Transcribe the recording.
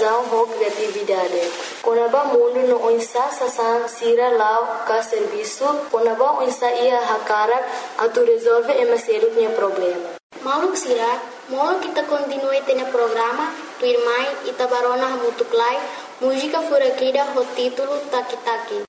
imaginação ou criatividade. Quando o mundo não está sasan sira lá ka serviço, quando o está ia hakara atu resolve emaseru punya problema. Mauluk sira, molo kita continue tene programa, tu irmai ita barona mutuklai, música furakida ho título Taki Taki.